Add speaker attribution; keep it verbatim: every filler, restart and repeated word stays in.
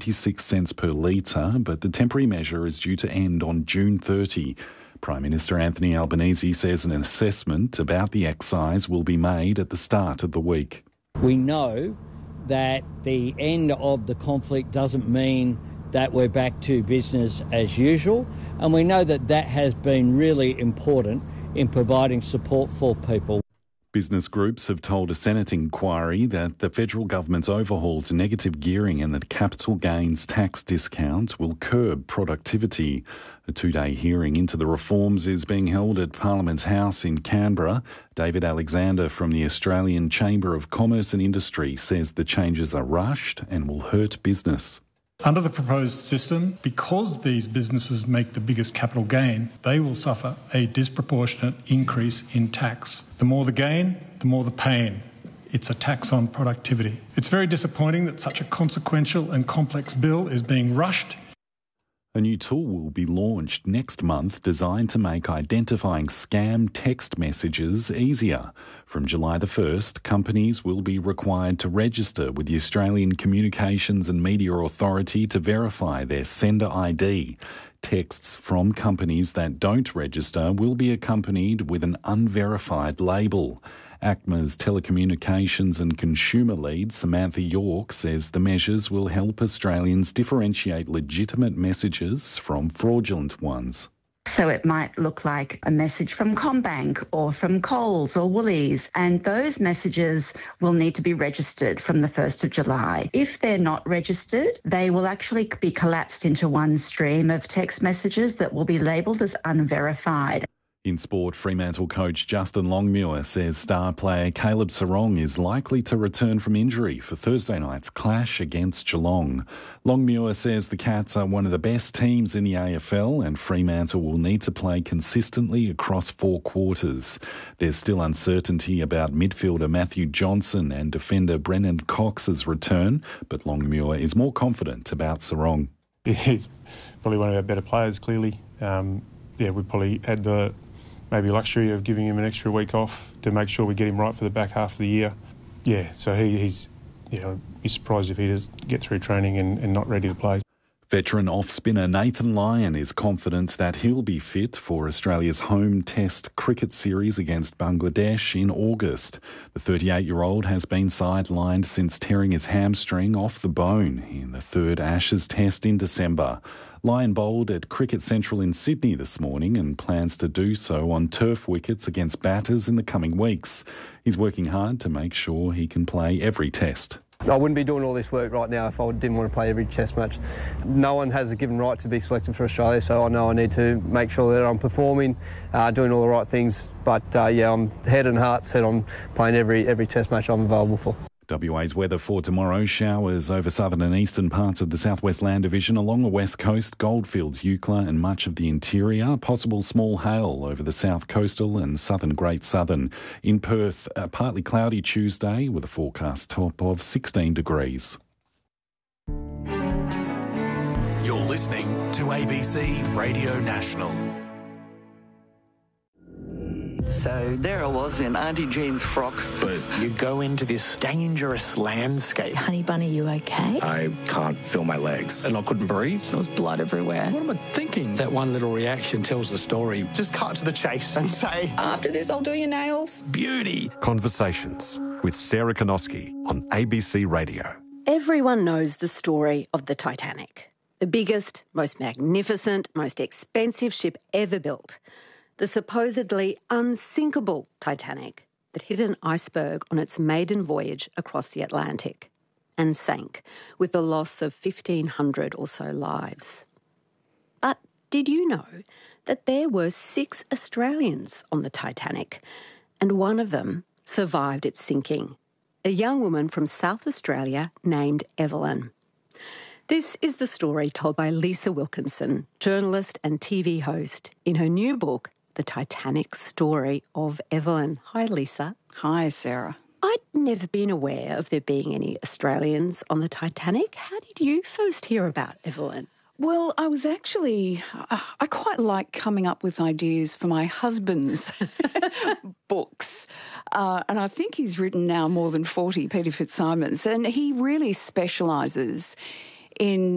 Speaker 1: ninety-six cents per litre, but the temporary measure is due to end on June thirtieth. Prime Minister Anthony Albanese says an assessment about the excise will be made at the start of the week.
Speaker 2: We know that the end of the conflict doesn't mean that we're back to business as usual, and we know that that has been really important in providing support for people.
Speaker 1: Business groups have told a Senate inquiry that the federal government's overhaul to negative gearing and the capital gains tax discount will curb productivity. A two-day hearing into the reforms is being held at Parliament's House in Canberra. David Alexander from the Australian Chamber of Commerce and Industry says the changes are rushed and will hurt business.
Speaker 3: Under the proposed system, because these businesses make the biggest capital gain, they will suffer a disproportionate increase in tax. The more the gain, the more the pain. It's a tax on productivity. It's very disappointing that such a consequential and complex bill is being rushed.
Speaker 1: A new tool will be launched next month designed to make identifying scam text messages easier. From July the first, companies will be required to register with the Australian Communications and Media Authority to verify their sender I D. Texts from companies that don't register will be accompanied with an unverified label. ACMA's Telecommunications and Consumer Lead, Samantha York, says the measures will help Australians differentiate legitimate messages from fraudulent ones.
Speaker 4: So it might look like a message from CommBank or from Coles or Woolies, and those messages will need to be registered from the first of July. If they're not registered, they will actually be collapsed into one stream of text messages that will be labelled as unverified.
Speaker 1: In sport, Fremantle coach Justin Longmuir says star player Caleb Serong is likely to return from injury for Thursday night's clash against Geelong. Longmuir says the Cats are one of the best teams in the A F L and Fremantle will need to play consistently across four quarters. There's still uncertainty about midfielder Matthew Johnson and defender Brennan Cox's return, but Longmuir is more confident about Serong.
Speaker 5: He's probably one of our better players, clearly. Um, yeah, we probably had the maybe luxury of giving him an extra week off to make sure we get him right for the back half of the year. Yeah, so he, he's, you know, be surprised if he does get through training and, and not ready to play.
Speaker 1: Veteran off-spinner Nathan Lyon is confident that he'll be fit for Australia's home test cricket series against Bangladesh in August. The thirty-eight-year-old has been sidelined since tearing his hamstring off the bone in the third Ashes test in December. Lyon bowled at Cricket Central in Sydney this morning and plans to do so on turf wickets against batters in the coming weeks. He's working hard to make sure he can play every test.
Speaker 6: I wouldn't be doing all this work right now if I didn't want to play every test match. No one has a given right to be selected for Australia, so I know I need to make sure that I'm performing, uh, doing all the right things. But uh, yeah, I'm head and heart set on playing every every test match I'm available for.
Speaker 1: W A's weather for tomorrow: showers over southern and eastern parts of the Southwest Land Division, along the west coast, Goldfields, Eucla and much of the interior. Possible small hail over the south coastal and southern Great Southern. In Perth, a partly cloudy Tuesday with a forecast top of sixteen degrees.
Speaker 7: You're listening to A B C Radio National.
Speaker 8: So there I was in Auntie Jean's frock.
Speaker 9: But you go into this dangerous landscape.
Speaker 10: Honey Bunny, you okay?
Speaker 9: I can't feel my legs.
Speaker 11: And I couldn't breathe.
Speaker 10: There was blood everywhere.
Speaker 11: What am I thinking? That one little reaction tells the story.
Speaker 9: Just cut to the chase and say,
Speaker 10: after this, I'll do your nails.
Speaker 11: Beauty.
Speaker 12: Conversations with Sarah Konoski on A B C Radio.
Speaker 13: Everyone knows the story of the Titanic. The biggest, most magnificent, most expensive ship ever built. The supposedly unsinkable Titanic that hit an iceberg on its maiden voyage across the Atlantic and sank with the loss of fifteen hundred or so lives. But did you know that there were six Australians on the Titanic and one of them survived its sinking? A young woman from South Australia named Evelyn. This is the story told by Lisa Wilkinson, journalist and T V host, in her new book, The Titanic Story of Evelyn. Hi, Lisa.
Speaker 14: Hi, Sarah.
Speaker 13: I'd never been aware of there being any Australians on the Titanic. How did you first hear about Evelyn?
Speaker 14: Well, I was actually, uh, I quite like coming up with ideas for my husband's books. Uh, and I think he's written now more than forty, Peter Fitzsimons, and he really specialises in